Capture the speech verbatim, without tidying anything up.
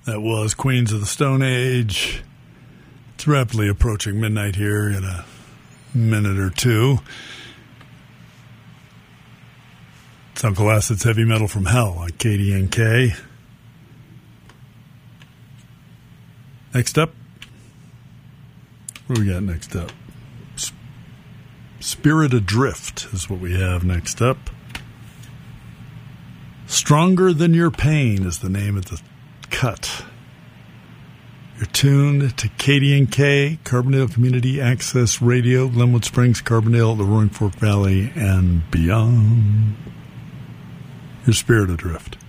That was Queens of the Stone Age. It's rapidly approaching midnight here in a minute or two. It's Uncle Acid's Heavy Metal from Hell on K D N K. Next up, what do we got next up? Spirit Adrift is what we have next up. Stronger Than Your Pain is the name of the cut. You're tuned to K D N K, Carbondale Community Access Radio, Glenwood Springs, Carbondale, the Roaring Fork Valley, and beyond. Your Spirit Adrift.